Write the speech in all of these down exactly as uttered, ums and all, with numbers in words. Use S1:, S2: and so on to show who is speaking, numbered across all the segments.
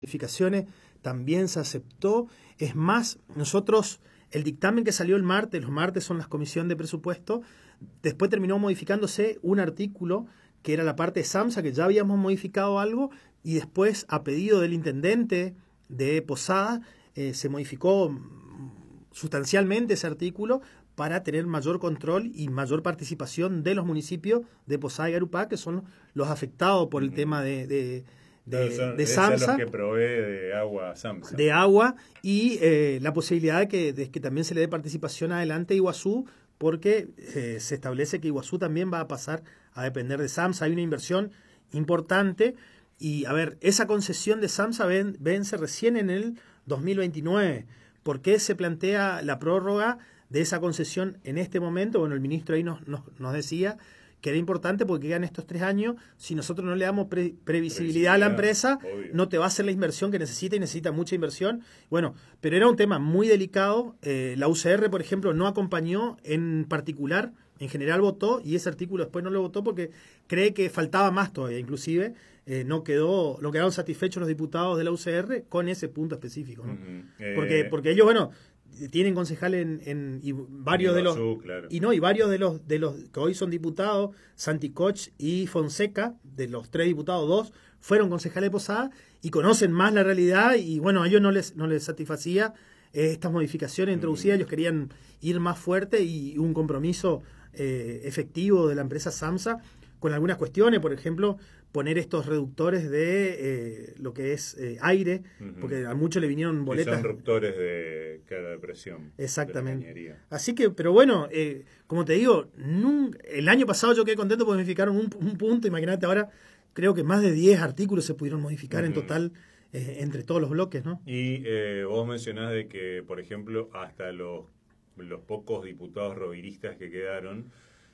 S1: modificaciones también se aceptó. Es más, nosotros, el dictamen que salió el martes, los martes son las comisiones de presupuesto, después terminó modificándose un artículo que era la parte de SAMSA, que ya habíamos modificado algo, y después, a pedido del intendente de Posada, eh, se modificó sustancialmente ese artículo para tener mayor control y mayor participación de los municipios de Posada y Garupá, que son los afectados por el uh-huh. tema de, de, de,
S2: claro, son,
S1: de SAMSA.
S2: Los que provee de agua SAMSA.
S1: De agua, y eh, la posibilidad de que, de que también se le dé participación adelante a Iguazú, porque eh, se establece que Iguazú también va a pasar a depender de SAMSA. Hay una inversión importante, y a ver, esa concesión de SAMSA ven, vence recién en el dos mil veintinueve. ¿Por qué se plantea la prórroga de esa concesión en este momento? Bueno, el ministro ahí nos, nos, nos decía que era importante porque quedan estos tres años. Si nosotros no le damos pre, previsibilidad a la empresa, obvio, no te va a hacer la inversión que necesita, y necesita mucha inversión. Bueno, pero era un tema muy delicado. Eh, la U C R, por ejemplo, no acompañó en particular, en general votó, y ese artículo después no lo votó porque cree que faltaba más todavía. Inclusive eh, no quedó, no quedaron satisfechos los diputados de la U C R con ese punto específico, ¿no? Uh-huh. eh... porque, porque ellos, bueno, tienen concejales en, en y varios de los
S2: claro.
S1: y no y varios de los de los que hoy son diputados, Santicoch y Fonseca, de los tres diputados, dos fueron concejales de Posada y conocen más la realidad, y bueno, a ellos no les no les satisfacía eh, estas modificaciones introducidas. Mm. Ellos querían ir más fuerte y un compromiso eh, efectivo de la empresa SAMSA con algunas cuestiones, por ejemplo, poner estos reductores de eh, lo que es eh, aire, uh-huh. porque a muchos le vinieron boletas.
S2: Y son reductores de carga de presión.
S1: Exactamente. De Así que, pero bueno, eh, como te digo, nunca, el año pasado yo quedé contento porque modificaron un, un punto. Imagínate, ahora creo que más de diez artículos se pudieron modificar uh-huh. en total eh, entre todos los bloques, ¿no?
S2: Y eh, vos mencionás de que, por ejemplo, hasta los, los pocos diputados roviristas que quedaron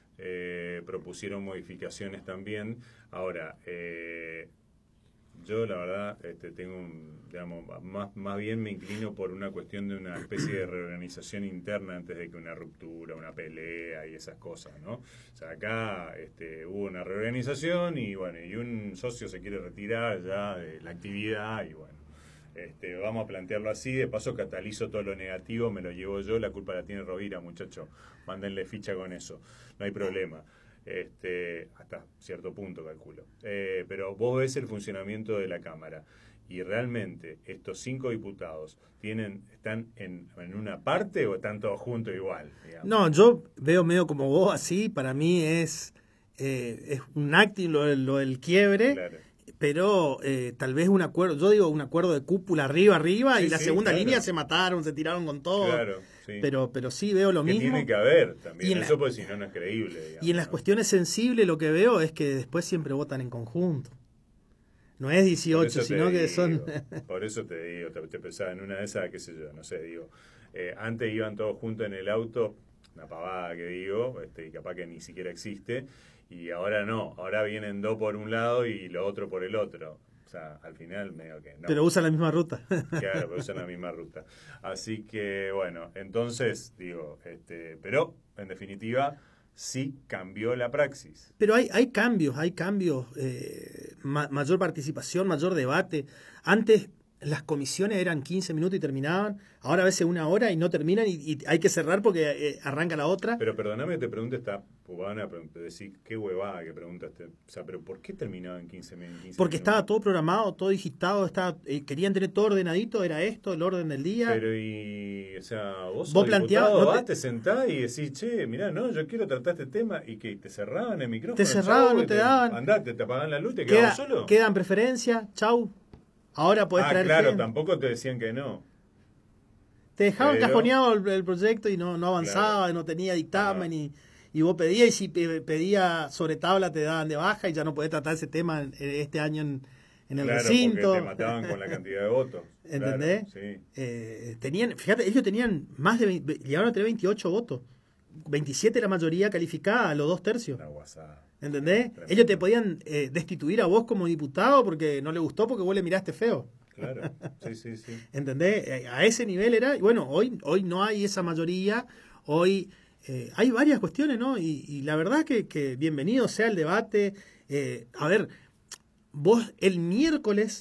S2: Eh, propusieron modificaciones también. Ahora, eh, yo la verdad este, tengo un, digamos, más, más bien me inclino por una cuestión de una especie de reorganización interna antes de que una ruptura, una pelea y esas cosas, ¿no? O sea, acá este, hubo una reorganización y bueno, y un socio se quiere retirar ya de la actividad y bueno, Este, vamos a plantearlo así. De paso catalizo todo lo negativo, me lo llevo yo, la culpa la tiene Rovira, muchacho, mándenle ficha con eso, no hay problema, este, hasta cierto punto calculo, eh, pero vos ves el funcionamiento de la Cámara y realmente estos cinco diputados tienen están en, en una parte o están todos juntos igual, digamos.
S1: No, yo veo medio como vos así. Para mí es eh, es un acto lo, lo del quiebre, claro. Pero eh, tal vez un acuerdo, yo digo un acuerdo de cúpula arriba, arriba, sí, y la sí, segunda claro. línea se mataron, se tiraron con todo.
S2: Claro, sí.
S1: Pero, pero sí veo lo
S2: que
S1: mismo.
S2: Tiene que haber también,
S1: y en
S2: eso
S1: la,
S2: porque si no, no es creíble. Digamos,
S1: y en las
S2: ¿no?
S1: cuestiones sensibles lo que veo es que después siempre votan en conjunto. No es dieciocho, sino que
S2: digo,
S1: son...
S2: por eso te digo, te, te pensaba en una de esas, qué sé yo, no sé, digo, eh, antes iban todos juntos en el auto, una pavada que digo, este, y capaz que ni siquiera existe, y ahora no, ahora vienen dos por un lado y lo otro por el otro. O sea, al final medio que no.
S1: Pero usan la misma ruta.
S2: Claro, pero usan la misma ruta. Así que, bueno, entonces, digo, este, pero, en definitiva, sí cambió la praxis.
S1: Pero hay, hay cambios, hay cambios, eh, ma- mayor participación, mayor debate. Antes las comisiones eran quince minutos y terminaban, ahora a veces una hora y no terminan, y, y hay que cerrar porque eh, arranca la otra.
S2: Pero perdóname que te pregunte esta pubana, decir qué huevada que preguntaste. O sea, pero ¿por qué terminaba en quince, quince minutos?
S1: Porque estaba todo programado, todo digitado, estaba, eh, querían tener todo ordenadito, era esto, el orden del día.
S2: Pero y, o sea, vos,
S1: vos planteabas,
S2: no vas, te... te sentás y decís, che, mirá, no, yo quiero tratar este tema, y que te cerraban el micrófono.
S1: Te cerraban,
S2: chau,
S1: no te, te daban.
S2: Andate, te apagaban la luz, te
S1: Queda,
S2: quedabas solo.
S1: Quedan preferencias, chau. Ahora podés
S2: ah,
S1: traer
S2: claro,
S1: gente.
S2: Tampoco te decían que no.
S1: Te dejaban
S2: Pero...
S1: cajoneado el, el proyecto y no, no avanzaba, claro. No tenía dictamen, y, y vos pedías, y si pedía sobre tabla te daban de baja y ya no podés tratar ese tema en, en este año en, en el
S2: claro,
S1: recinto.
S2: Porque te mataban con la cantidad de votos.
S1: ¿Entendés?
S2: Claro, sí.
S1: eh, tenían, fíjate, ellos tenían más de veinte, llegaron a tener veintiocho votos. veintisiete la mayoría calificada, a los dos tercios.
S2: La guasada.
S1: ¿Entendés? Tremendo. Ellos te podían eh, destituir a vos como diputado porque no le gustó, porque vos le miraste feo.
S2: Claro, sí, sí, sí.
S1: ¿Entendés? Eh, a ese nivel era, y bueno, hoy, hoy no hay esa mayoría, hoy eh, hay varias cuestiones, ¿no? Y, y la verdad que, que bienvenido sea el debate. Eh, a ver, vos el miércoles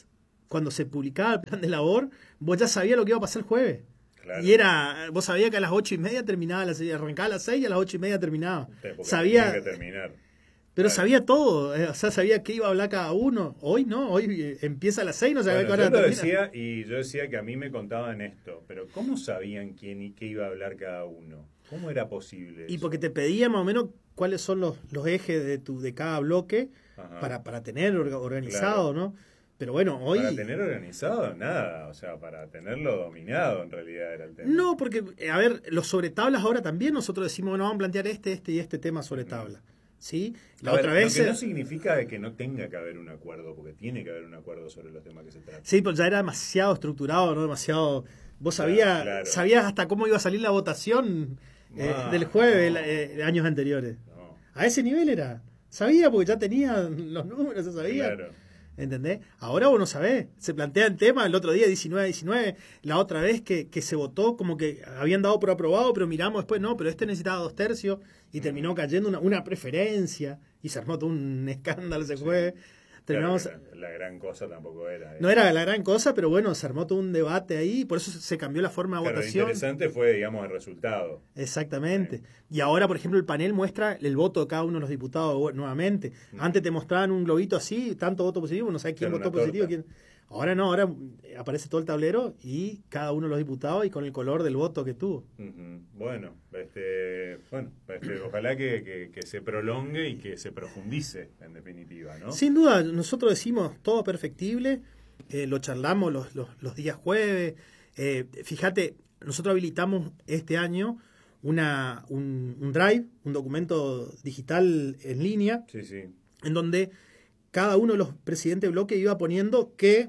S1: cuando se publicaba el plan de labor, vos ya sabías lo que iba a pasar el jueves.
S2: Claro.
S1: Y era, vos sabías que a las ocho y media terminaba la serie, arrancaba a las seis y a las ocho y media terminaba.
S2: Porque
S1: Sabía,
S2: tenía que terminar.
S1: pero
S2: Claro.
S1: sabía todo, eh, o sea, sabía qué iba a hablar cada uno. Hoy no, hoy eh, empieza a las seis, no sabía
S2: Bueno,
S1: qué hora
S2: yo lo
S1: termina.
S2: decía y yo decía que a mí me contaban esto, pero ¿cómo sabían quién y qué iba a hablar cada uno? ¿Cómo era posible
S1: Y
S2: eso?
S1: porque te pedía más o menos cuáles son los, los ejes de tu de cada bloque
S2: Ajá.
S1: para, para tener orga- organizado,
S2: Claro.
S1: ¿no? Pero bueno, hoy...
S2: Para tener organizado, nada. O sea, para tenerlo dominado en realidad era el tema.
S1: No, porque, eh, a ver, los sobre tablas ahora también nosotros decimos, bueno, vamos a plantear este, este y este tema sobre tabla. ¿Sí? La
S2: A ver,
S1: otra vez...
S2: Lo que
S1: eh,
S2: no significa de que no tenga que haber un acuerdo, porque tiene que haber un acuerdo sobre los temas que se tratan.
S1: Sí, pero ya era demasiado estructurado, ¿no? Demasiado... Vos
S2: Claro,
S1: sabías,
S2: claro.
S1: sabías hasta cómo iba a salir la votación eh,
S2: Ah,
S1: del jueves
S2: no.
S1: eh, de años anteriores.
S2: No,
S1: A ese nivel era. Sabía porque ya tenía los números, se sabía.
S2: claro.
S1: ¿Entendés? Ahora vos no sabés. Se plantea el tema el otro día diecinueve a diecinueve, la otra vez que, que se votó como que habían dado por aprobado, pero miramos después, no, pero este necesitaba dos tercios y terminó cayendo una, una preferencia y se armó todo un escándalo ese
S2: Sí.
S1: jueves. Terminamos,
S2: Claro que la, la gran cosa tampoco era. ¿eh?
S1: no era la gran cosa, pero bueno, se armó todo un debate ahí, por eso se cambió la forma de
S2: Claro, lo
S1: votación.
S2: interesante fue, digamos, el resultado.
S1: Exactamente. Y ahora, por ejemplo, el panel muestra el voto de cada uno de los diputados nuevamente.
S2: Mm.
S1: Antes te mostraban un globito así, tanto voto positivo, no sabes quién
S2: Claro,
S1: votó
S2: una
S1: positivo.
S2: torta.
S1: Quién... Ahora no, ahora aparece todo el tablero y cada uno de los diputados y con el color del voto que tuvo.
S2: Ujú. Bueno, este, bueno, este, ojalá que, que, que se prolongue y que se profundice, en definitiva, ¿no?
S1: Sin duda, nosotros decimos todo perfectible, eh, lo charlamos los, los, los días jueves. Eh, fíjate, nosotros habilitamos este año una, un, un drive, un documento digital en línea,
S2: Sí, sí.
S1: en donde cada uno de los presidentes de bloque iba poniendo qué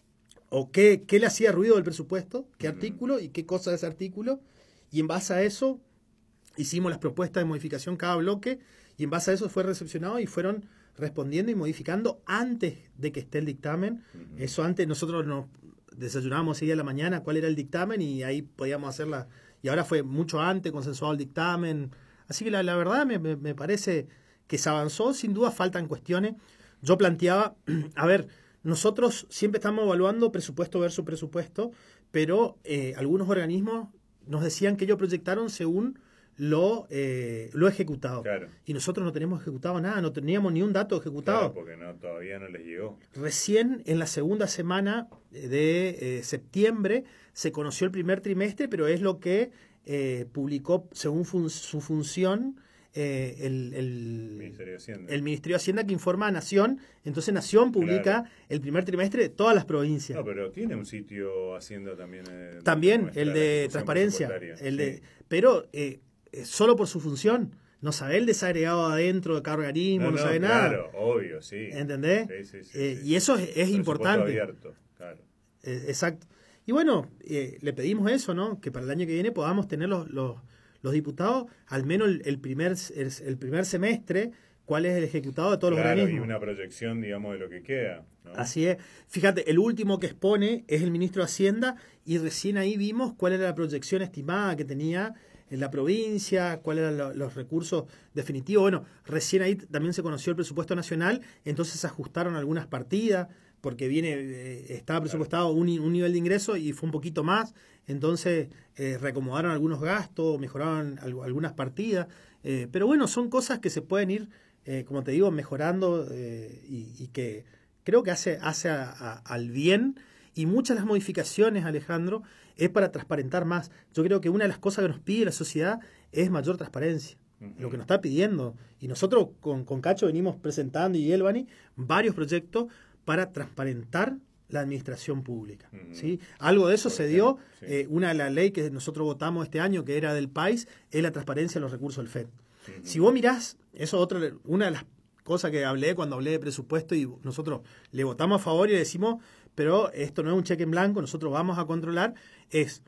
S1: o qué, qué le hacía ruido del presupuesto, qué
S2: Ujú.
S1: artículo y qué cosa de ese artículo, y en base a eso hicimos las propuestas de modificación cada bloque, y en base a eso fue recepcionado y fueron respondiendo y modificando antes de que esté el dictamen.
S2: Ujú.
S1: Eso antes nosotros nos desayunábamos ese día a la mañana cuál era el dictamen y ahí podíamos hacerla, y ahora fue mucho antes consensuado el dictamen. Así que la, la verdad me, me, me parece que se avanzó, sin duda faltan cuestiones. Yo planteaba, a ver, nosotros siempre estamos evaluando presupuesto versus presupuesto, pero eh, algunos organismos nos decían que ellos proyectaron según lo, eh, lo ejecutado.
S2: Claro.
S1: Y nosotros no tenemos ejecutado nada, no teníamos ni un dato ejecutado.
S2: Claro, porque no, todavía no les llegó.
S1: Recién en la segunda semana de eh, septiembre se conoció el primer trimestre, pero es lo que eh, publicó según fun- su función eh, el, el,
S2: Ministerio de Hacienda.
S1: el Ministerio de Hacienda, que informa a Nación. Entonces Nación publica
S2: Claro.
S1: el primer trimestre de todas las provincias.
S2: No, pero tiene un sitio Hacienda también. eh,
S1: También
S2: muestra
S1: el
S2: la
S1: de
S2: ejecución
S1: transparencia,
S2: presupuestaria.
S1: el de,
S2: Sí.
S1: pero eh, eh, solo por su función. No sabe el desagregado adentro de cada organismo, no,
S2: No, no,
S1: sabe nada.
S2: Claro, obvio, sí.
S1: ¿Entendés?
S2: Sí, sí, sí,
S1: Eh,
S2: sí,
S1: y eso es, es
S2: Presupuesto
S1: importante.
S2: abierto, claro.
S1: Eh, exacto. Y bueno, eh, le pedimos eso, ¿no? Que para el año que viene podamos tener los, los, los diputados, al menos el, el primer el, el primer semestre, cuál es el ejecutado de todos
S2: Claro,
S1: los
S2: y
S1: organismos.
S2: una proyección, digamos, de lo que queda, ¿no?
S1: Así es. Fíjate, el último que expone es el ministro de Hacienda y recién ahí vimos cuál era la proyección estimada que tenía en la provincia, cuáles eran lo- los recursos definitivos. Bueno, recién ahí también se conoció el presupuesto nacional, entonces se ajustaron algunas partidas, porque viene eh, estaba presupuestado un, un nivel de ingreso y fue un poquito más, entonces eh, reacomodaron algunos gastos, mejoraron al- algunas partidas, eh, pero bueno, son cosas que se pueden ir, eh, como te digo, mejorando eh, y, y que creo que hace, hace a- a- al bien. Y muchas de las modificaciones, Alejandro, es para transparentar más. Yo creo que una de las cosas que nos pide la sociedad es mayor transparencia.
S2: Ujú.
S1: Lo que nos está pidiendo. Y nosotros con, con Cacho venimos presentando, y Elbani, varios proyectos para transparentar la administración pública.
S2: Ujú.
S1: ¿Sí? Algo de eso
S2: Por
S1: se dio.
S2: ejemplo, sí.
S1: eh, una de las leyes que nosotros votamos este año, que era del país, es la transparencia de los recursos del F E D.
S2: Ujú.
S1: Si vos mirás, eso es otra, una de las cosas que hablé cuando hablé de presupuesto, y nosotros le votamos a favor y le decimos, pero esto no es un cheque en blanco, nosotros vamos a controlar, es,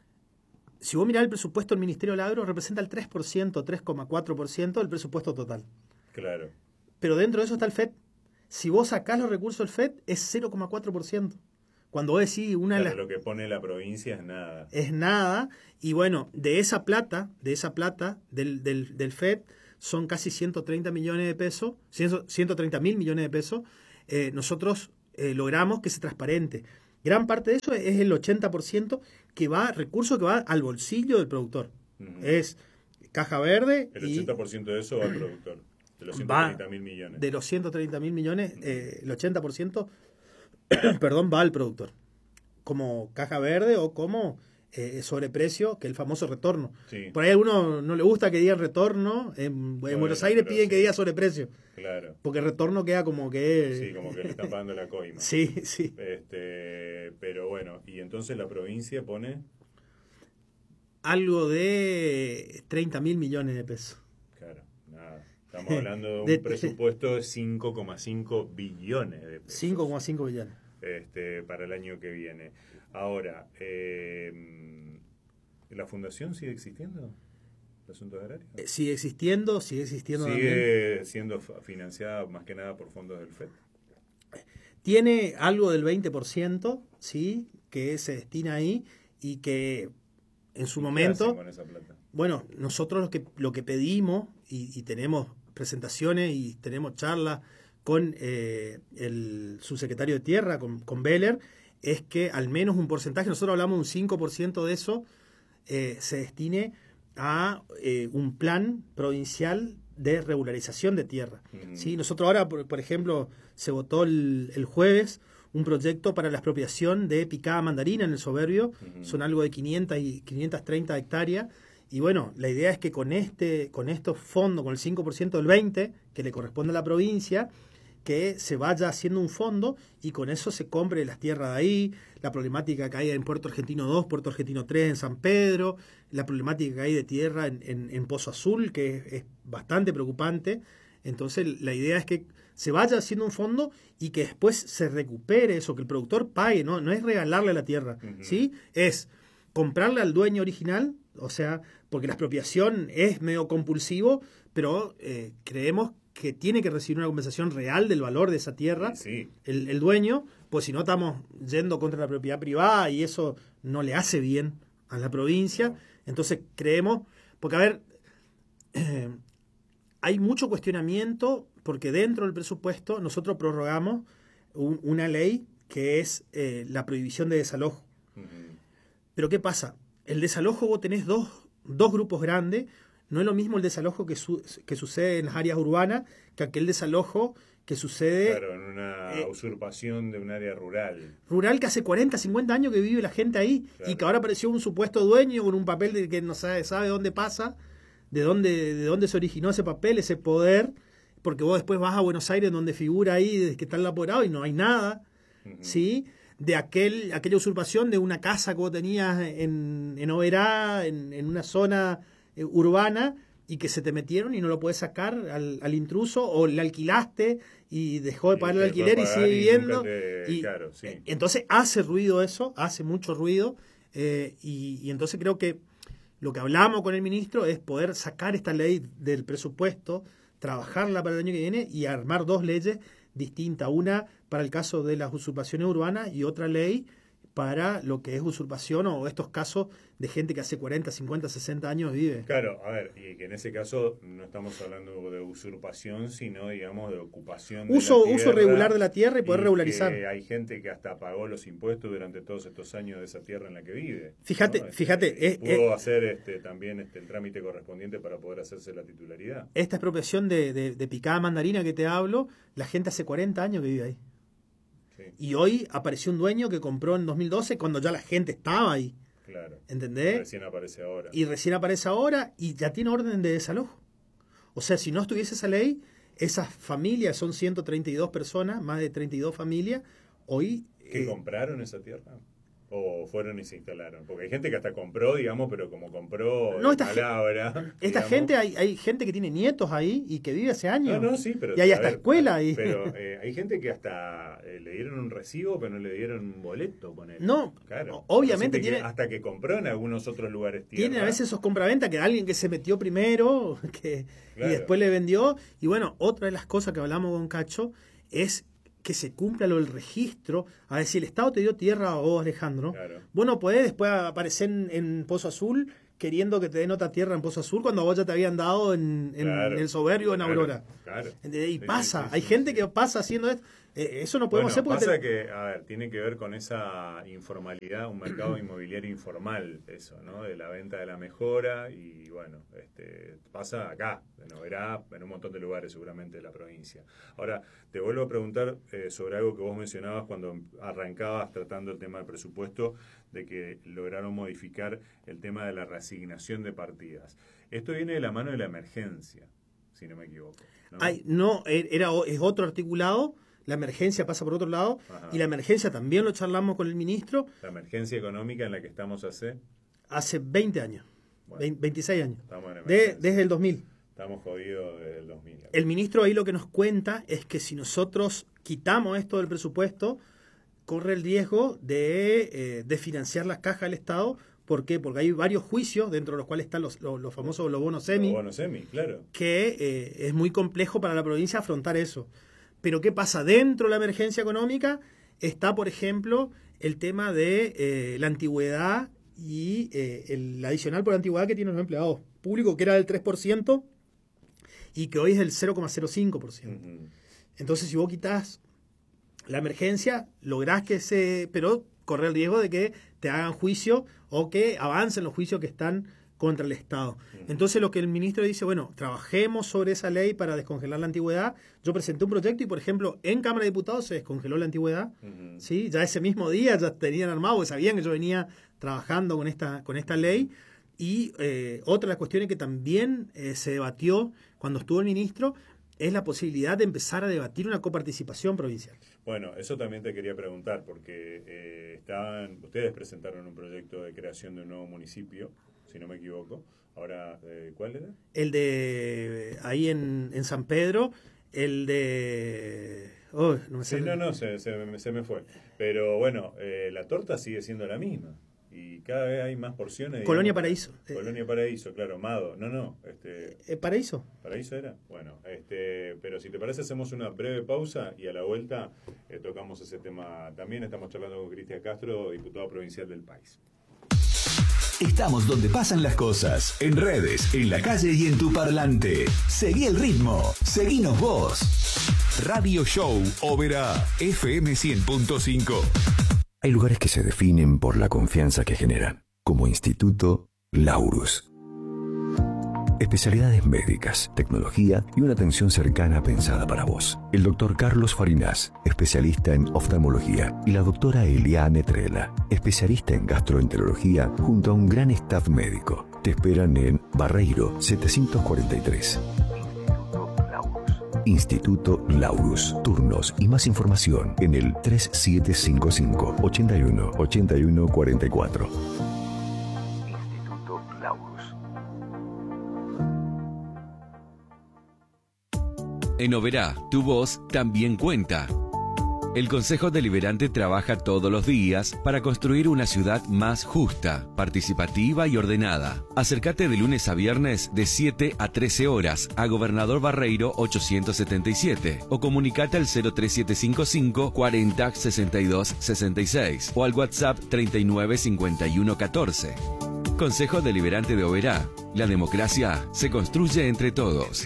S1: si vos mirás el presupuesto del Ministerio del Agro, representa el tres por ciento, tres coma cuatro por ciento del presupuesto total.
S2: Claro.
S1: Pero dentro de eso está el F E D. Si vos sacás los recursos del F E D, es cero coma cuatro por ciento. Cuando vos decís una de
S2: Claro,
S1: las...
S2: lo que pone la provincia es nada.
S1: es nada, y bueno, de esa plata, de esa plata del, del, del F E D, son casi ciento treinta millones de pesos, ciento treinta mil millones de pesos, eh, nosotros eh, logramos que se transparente. Gran parte de eso es el ochenta por ciento que va, recurso que va al bolsillo del productor. Uh-huh. Es caja verde.
S2: El ochenta por ciento
S1: y
S2: de eso va al productor. De los ciento treinta mil millones.
S1: De los ciento treinta mil millones, eh, el ochenta por ciento perdón, va al productor. Como caja verde o como eh, sobreprecio, que es el famoso retorno.
S2: Sí.
S1: Por ahí a alguno no le gusta que diga retorno. En, en bueno, Buenos Aires piden sí. que diga sobreprecio.
S2: Claro.
S1: Porque retorno queda como que...
S2: Sí, como que le están pagando la coima.
S1: Sí, sí.
S2: Este, pero bueno, y entonces la provincia pone...
S1: Algo de treinta mil millones de pesos.
S2: Claro, nada. Estamos hablando de un de, presupuesto de cinco coma cinco billones de pesos.
S1: cinco coma cinco billones.
S2: Este, para el año que viene. Ahora, eh, ¿la fundación sigue existiendo? ¿El asunto agrario?
S1: Eh, sigue existiendo, sigue existiendo.
S2: Sigue
S1: también.
S2: siendo financiada más que nada por fondos del F E D.
S1: Tiene algo del veinte por ciento, ¿sí? Que se destina ahí y que en su
S2: ¿Y
S1: momento...
S2: qué hacen con esa plata?
S1: Bueno, nosotros lo que, lo que pedimos y, y tenemos presentaciones y tenemos charlas con eh, el subsecretario de Tierra, con, con Beller, es que al menos un porcentaje, nosotros hablamos de un cinco por ciento de eso, eh, se destine a eh, un plan provincial de regularización de tierra. Mm. ¿Sí? Nosotros ahora, por, por ejemplo, se votó el, el jueves un proyecto para la expropiación de picada mandarina en el Soberbio, mm. son algo de quinientas y quinientas treinta hectáreas, y bueno, la idea es que con este con estos fondos, con el cinco por ciento del veinte por ciento que le corresponde a la provincia, que se vaya haciendo un fondo y con eso se compre las tierras de ahí, la problemática que hay en Puerto Argentino dos, Puerto Argentino tres, en San Pedro, la problemática que hay de tierra en, en, en Pozo Azul, que es, es bastante preocupante. Entonces la idea es que se vaya haciendo un fondo y que después se recupere eso, que el productor pague, no, no es regalarle la tierra, uh-huh. ¿sí? Es comprarle al dueño original, o sea, porque la expropiación es medio compulsivo, pero eh, creemos que tiene que recibir una compensación real del valor de esa tierra,
S2: sí, sí.
S1: El, el dueño, pues si no estamos yendo contra la propiedad privada y eso no le hace bien a la provincia. No. Entonces creemos, porque a ver, eh, hay mucho cuestionamiento porque dentro del presupuesto nosotros prorrogamos un, una ley que es eh, la prohibición de desalojo. Uh-huh. Pero ¿qué pasa? El desalojo vos tenés dos, dos grupos grandes. No es lo mismo el desalojo que, su, que sucede en las áreas urbanas que aquel desalojo que sucede...
S2: Claro, en una eh, usurpación de un área rural.
S1: Rural que hace cuarenta, cincuenta años que vive la gente ahí, claro. Y que ahora apareció un supuesto dueño con un papel de que no sabe, sabe dónde pasa, de dónde, de dónde se originó ese papel, ese poder, porque vos después vas a Buenos Aires donde figura ahí desde que está el apoderado y no hay nada, uh-huh. ¿sí? De aquel, aquella usurpación de una casa que vos tenías en, en Oberá, en, en una zona... urbana y que se te metieron y no lo puedes sacar al, al intruso o le alquilaste y dejó de pagar el alquiler y sigue viviendo.
S2: Te...
S1: Y,
S2: claro, sí.
S1: Entonces hace ruido eso, hace mucho ruido eh, y, y entonces creo que lo que hablamos con el ministro es poder sacar esta ley del presupuesto, trabajarla para el año que viene y armar dos leyes distintas, una para el caso de las usurpaciones urbanas y otra ley para lo que es usurpación o estos casos de gente que hace cuarenta, cincuenta, sesenta años vive.
S2: Claro, a ver, y que en ese caso no estamos hablando de usurpación, sino, digamos, de ocupación de
S1: uso,
S2: la tierra.
S1: Uso regular de la tierra y poder
S2: y
S1: regularizar.
S2: Que hay gente que hasta pagó los impuestos durante todos estos años de esa tierra en la que vive.
S1: Fíjate,
S2: ¿no? este,
S1: fíjate. Es,
S2: pudo
S1: es,
S2: hacer este, también este, el trámite correspondiente para poder hacerse la titularidad.
S1: Esta expropiación de, de, de picada mandarina que te hablo, la gente hace cuarenta años que vive ahí. Sí. Y hoy apareció un dueño que compró en dos mil doce cuando ya la gente estaba ahí.
S2: Claro.
S1: ¿Entendés?
S2: Y recién aparece ahora.
S1: Y recién aparece ahora y ya tiene orden de desalojo. O sea, si no estuviese esa ley, esas familias, son ciento treinta y dos personas, más de treinta y dos familias, hoy...
S2: ¿Que eh, compraron esa tierra? ¿O fueron y se instalaron? Porque hay gente que hasta compró, digamos, pero como compró
S1: no, esta
S2: palabra...
S1: Gente, esta gente, hay, hay gente que tiene nietos ahí y que vive hace años.
S2: No, no, sí, pero...
S1: Y hay hasta
S2: ver,
S1: escuela ahí.
S2: Pero eh, hay gente que hasta eh, le dieron un recibo, pero no le dieron un boleto, ponele.
S1: No,
S2: claro.
S1: obviamente tiene...
S2: Que hasta que compró en algunos otros lugares tierra.
S1: Tiene a veces esos compraventas que alguien que se metió primero que,
S2: claro.
S1: y después le vendió. Y bueno, otra de las cosas que hablamos con Cacho es... que se cumpla lo del registro. A ver, si el Estado te dio tierra a vos, Alejandro,
S2: claro.
S1: vos no podés después aparecer en, en Pozo Azul queriendo que te den otra tierra en Pozo Azul cuando vos ya te habían dado en, en,
S2: claro.
S1: en el Soberbio o en
S2: claro.
S1: Aurora.
S2: Claro.
S1: Y pasa,
S2: sí, sí,
S1: hay
S2: sí,
S1: gente
S2: sí.
S1: que pasa haciendo esto. Eh, eso no podemos
S2: bueno,
S1: hacer porque...
S2: pasa que, a ver, tiene que ver con esa informalidad, un mercado inmobiliario informal, eso, ¿no? De la venta de la mejora y, bueno, este, pasa acá, en Oberá, en un montón de lugares seguramente de la provincia. Ahora, te vuelvo a preguntar eh, sobre algo que vos mencionabas cuando arrancabas tratando el tema del presupuesto, de que lograron modificar el tema de la reasignación de partidas. Esto viene de la mano de la emergencia, si no me equivoco, ¿no?
S1: Ay, no, era, es otro articulado. La emergencia pasa por otro lado. Ajá. Y la emergencia también lo charlamos con el ministro.
S2: La emergencia económica en la que estamos hace...
S1: Hace veinte años, bueno, veintiséis años,
S2: estamos
S1: de, desde el dos mil.
S2: Estamos jodidos desde el dos mil.
S1: El ministro ahí lo que nos cuenta es que si nosotros quitamos esto del presupuesto, corre el riesgo de, eh, de financiar las cajas del Estado. ¿Por qué? Porque hay varios juicios, dentro de los cuales están los, los, los famosos los bonos semi.
S2: Los bonos semi, claro.
S1: Que eh, es muy complejo para la provincia afrontar eso. Pero ¿qué pasa? Dentro de la emergencia económica está, por ejemplo, el tema de eh, la antigüedad y eh, el adicional por antigüedad que tienen los empleados públicos, que era del tres por ciento y que hoy es del cero coma cero cinco por ciento. Uh-huh. Entonces, si vos quitas la emergencia, lográs que se... pero corre el riesgo de que te hagan juicio o que avancen los juicios que están contra el Estado. Entonces lo que el ministro dice, bueno, trabajemos sobre esa ley para descongelar la antigüedad. Yo presenté un proyecto y, por ejemplo, en Cámara de Diputados se descongeló la antigüedad. Uh-huh. ¿Sí? Ya ese mismo día ya tenían armado, porque sabían que yo venía trabajando con esta, con esta ley. Y eh, otra de las cuestiones que también eh, se debatió cuando estuvo el ministro es la posibilidad de empezar a debatir una coparticipación provincial.
S2: Bueno, eso también te quería preguntar, porque eh, estaban, ustedes presentaron un proyecto de creación de un nuevo municipio, si no me equivoco. Ahora, eh, ¿cuál era?
S1: El de ahí en, en San Pedro, el de... Oh, no me
S2: sí, no, no, se, se, se me fue. Pero bueno, eh, la torta sigue siendo la misma. Y cada vez hay más porciones. Digamos,
S1: Colonia Paraíso.
S2: Colonia Paraíso, claro, Mado. No, no. Este,
S1: eh, ¿Paraíso?
S2: ¿Paraíso era? Bueno, este, pero si te parece hacemos una breve pausa y a la vuelta eh, tocamos ese tema también. Estamos charlando con Cristian Castro, diputado provincial del país.
S3: Estamos donde pasan las cosas, en redes, en la calle y en tu parlante. Seguí el ritmo, seguinos vos. Radio Show Oberá, F M cien punto cinco.
S4: Hay lugares que se definen por la confianza que generan, como Instituto Laurus. Especialidades médicas, tecnología y una atención cercana pensada para vos. El doctor Carlos Farinas, especialista en oftalmología, y la doctora Eliane Trela, especialista en gastroenterología, junto a un gran staff médico. Te esperan en Barreiro setecientos cuarenta y tres. Instituto Laurus. Turnos y más información en el tres siete cinco cinco, ocho uno, ocho uno cuatro cuatro. Instituto Laurus.
S5: En Oberá, tu voz también cuenta. El Consejo Deliberante trabaja todos los días para construir una ciudad más justa, participativa y ordenada. Acércate de lunes a viernes de siete a trece horas a Gobernador Barreiro ochocientos setenta y siete o comunicate al cero tres siete cinco cinco, cuarenta, sesenta y dos, sesenta y seis o al WhatsApp treinta y nueve, cincuenta y uno, catorce. Consejo Deliberante de Oberá. La democracia se construye entre todos.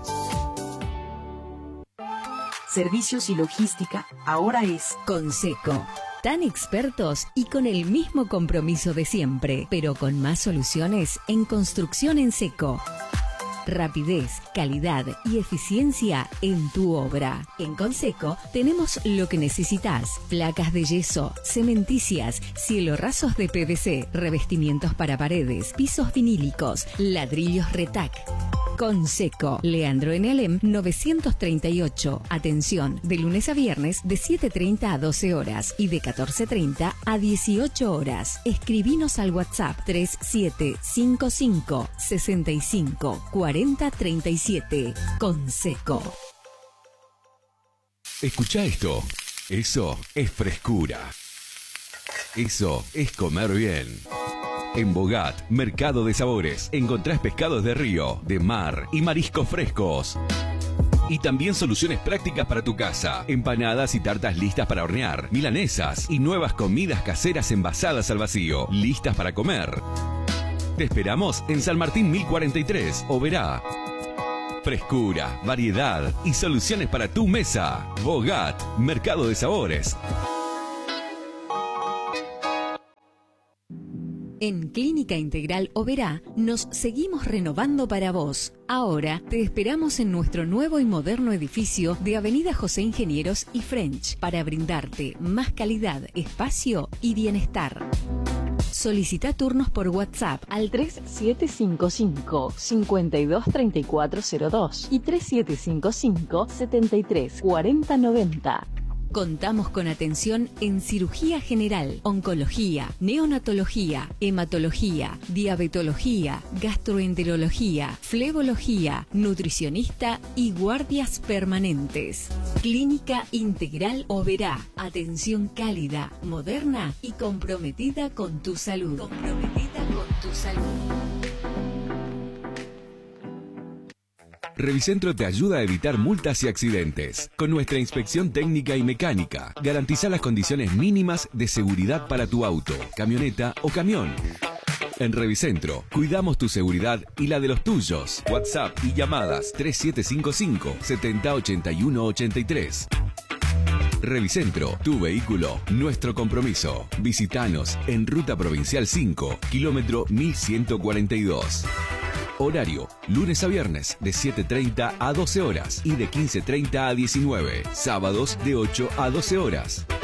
S6: Servicios y logística ahora es
S7: Conseco. Tan expertos y con el mismo compromiso de siempre, pero con más soluciones en construcción en seco. Rapidez, calidad y eficiencia en tu obra. En Conseco tenemos lo que necesitas: placas de yeso, cementicias, cielorrasos de P V C, revestimientos para paredes, pisos vinílicos, ladrillos Retac. Conseco, Leandro en Alem novecientos treinta y ocho. Atención, de lunes a viernes de siete treinta a doce horas y de catorce treinta a dieciocho horas. Escribinos al WhatsApp tres siete cinco cinco, sesenta y cinco, cuarenta, treinta y siete. Conseco.
S5: Escucha esto. Eso es frescura. Eso es comer bien. En Bogat, Mercado de Sabores, encontrás pescados de río, de mar y mariscos frescos. Y también soluciones prácticas para tu casa. Empanadas y tartas listas para hornear, milanesas y nuevas comidas caseras envasadas al vacío, listas para comer. Te esperamos en San Martín mil cuarenta y tres, Oberá. Frescura, variedad y soluciones para tu mesa. Bogat, Mercado de Sabores.
S7: En Clínica Integral Oberá nos seguimos renovando para vos. Ahora te esperamos en nuestro nuevo y moderno edificio de Avenida José Ingenieros y French para brindarte más calidad, espacio y bienestar. Solicita turnos por WhatsApp al tres siete cinco cinco, cinco dos tres cuatro cero dos y tres siete cinco cinco, siete tres cuatro cero nueve cero. Contamos con atención en cirugía general, oncología, neonatología, hematología, diabetología, gastroenterología, flebología, nutricionista y guardias permanentes. Clínica Integral Oberá. Atención cálida, moderna y comprometida con tu salud. Comprometida con tu salud.
S5: Revicentro te ayuda a evitar multas y accidentes. Con nuestra inspección técnica y mecánica, garantiza las condiciones mínimas de seguridad para tu auto, camioneta o camión. En Revicentro, cuidamos tu seguridad y la de los tuyos. WhatsApp y llamadas tres siete cinco cinco, siete cero ocho uno ocho tres. Revicentro, tu vehículo, nuestro compromiso. Visítanos en Ruta Provincial cinco, kilómetro mil ciento cuarenta y dos. Horario, lunes a viernes de siete treinta a doce horas y de quince treinta a diecinueve. Sábados de ocho a doce horas.